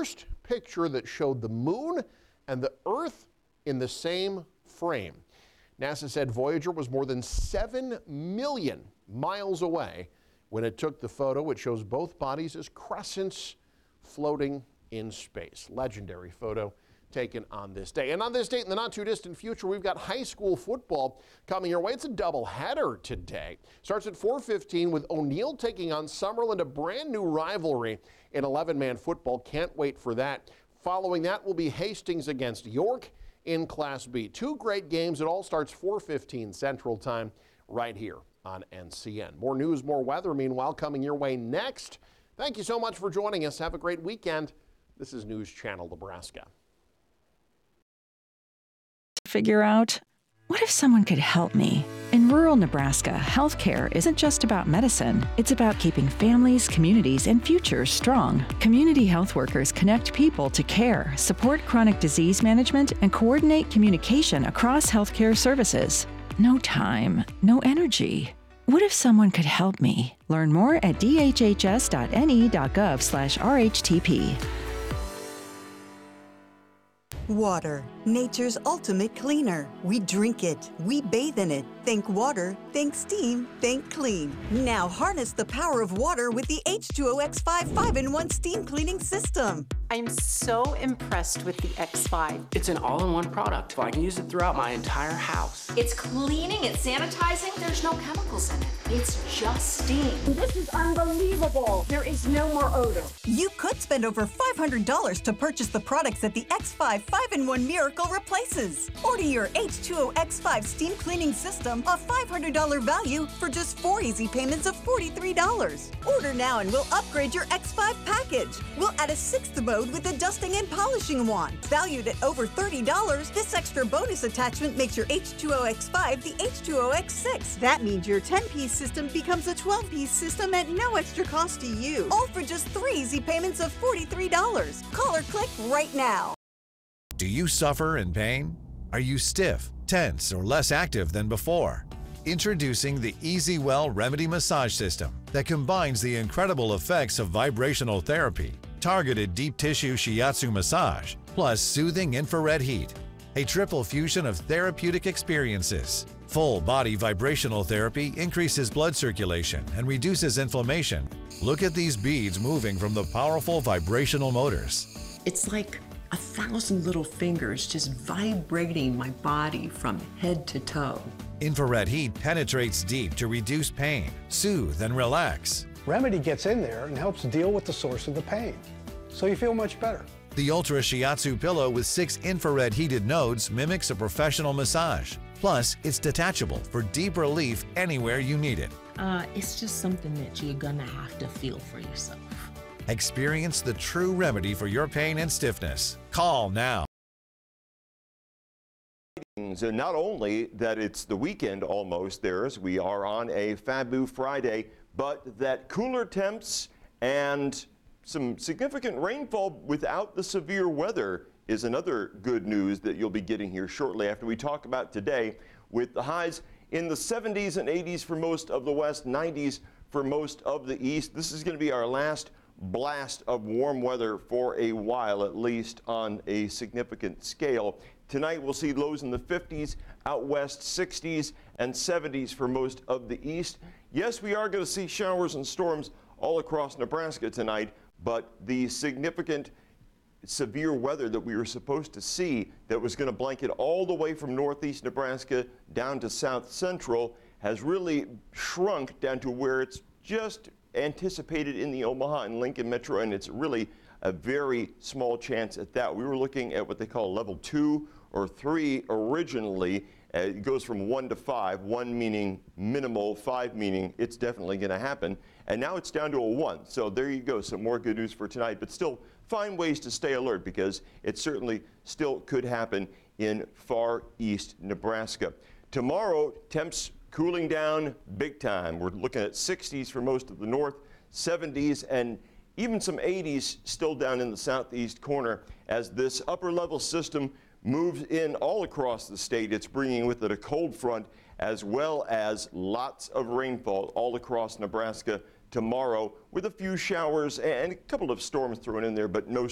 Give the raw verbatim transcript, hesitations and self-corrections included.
first picture that showed the moon and the Earth in the same frame. NASA said Voyager was more than seven million miles away when it took the photo. It shows both bodies as crescents floating in space. Legendary photo taken on this day. And on this date in the not too distant future, we've got high school football coming your way. It's a doubleheader today. Starts at four fifteen with O'Neill taking on Summerland, a brand new rivalry in eleven man football. Can't wait for that. Following that will be Hastings against York in Class B. Two great games. It all starts four fifteen Central Time right here on N C N. More news, more weather, meanwhile, coming your way next. Thank you so much for joining us. Have a great weekend. This is News Channel Nebraska. Figure out, what if someone could help me? In rural Nebraska, healthcare isn't just about medicine. It's about keeping families, communities, and futures strong. Community health workers connect people to care, support chronic disease management, and coordinate communication across healthcare services. No time, no energy. What if someone could help me? Learn more at d h h s dot n e dot gov slash r h t p. Water, nature's ultimate cleaner. We drink it, we bathe in it. Think water, think steam, think clean. Now harness the power of water with the H two O X five five in one steam cleaning system. I'm so impressed with the X five. It's an all-in-one product. I can use it throughout my entire house. It's cleaning, it's sanitizing, there's no chemicals in it. It's just steam. This is unbelievable. There is no more odor. You could spend over five hundred dollars to purchase the products that the X five five in one Miracle replaces. Order your H two O X five steam cleaning system, a five hundred dollars value, for just four easy payments of forty-three dollars. Order now and we'll upgrade your X five package. We'll add a sixth mode with a dusting and polishing wand. Valued at over thirty dollars, this extra bonus attachment makes your H two O X five the H two O X six. That means your ten-piece system becomes a twelve-piece system at no extra cost to you. All for just three easy payments of forty-three dollars. Call or click right now. Do you suffer in pain? Are you stiff, tense, or less active than before? Introducing the EasyWell Remedy Massage System that combines the incredible effects of vibrational therapy, targeted deep tissue shiatsu massage, plus soothing infrared heat. A triple fusion of therapeutic experiences. Full body vibrational therapy increases blood circulation and reduces inflammation. Look at these beads moving from the powerful vibrational motors. It's like a thousand little fingers just vibrating my body from head to toe. Infrared heat penetrates deep to reduce pain, soothe, and relax. Remedy gets in there and helps deal with the source of the pain, so you feel much better. The Ultra Shiatsu pillow with six infrared heated nodes mimics a professional massage. Plus, it's detachable for deep relief anywhere you need it. Uh, it's just something that you're gonna have to feel for yourself. Experience the true remedy for your pain and stiffness. Call now. So not only that it's the weekend almost there as we are on a Fabu Friday, but that cooler temps and some significant rainfall without the severe weather is another good news that you'll be getting here shortly after we talk about today, with the highs in the seventies and eighties for most of the west, nineties for most of the east. This is going to be our last blast of warm weather for a while, at least on a significant scale. Tonight we'll see lows in the fifties, out west sixties and seventies for most of the east. Yes, we are going to see showers and storms all across Nebraska tonight, but the significant severe weather that we were supposed to see that was going to blanket all the way from northeast Nebraska down to south central has really shrunk down to where it's just anticipated in the Omaha and Lincoln metro, and it's really a very small chance at that. We were looking at what they call level two or three originally. Uh, it goes from one to five, one meaning minimal, five meaning it's definitely going to happen. And now it's down to a one. So there you go, some more good news for tonight, but still find ways to stay alert because it certainly still could happen in far east Nebraska. Tomorrow, temps cooling down big time. We're looking at sixties for most of the north, seventies, and even some eighties still down in the southeast corner as this upper level system moves in all across the state. It's bringing with it a cold front as well as lots of rainfall all across Nebraska tomorrow with a few showers and a couple of storms thrown in there, but no